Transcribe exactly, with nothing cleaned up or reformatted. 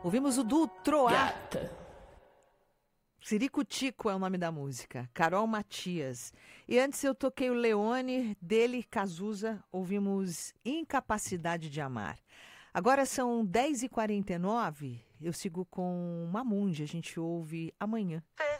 Ouvimos o do Troá. Gata. Ciricutico é o nome da música. Carol Matias. E antes eu toquei o Leone, dele, Cazuza. Ouvimos Incapacidade de Amar. Agora são dez e quarenta e nove. Eu sigo com Mamundi. A gente ouve Amanhã.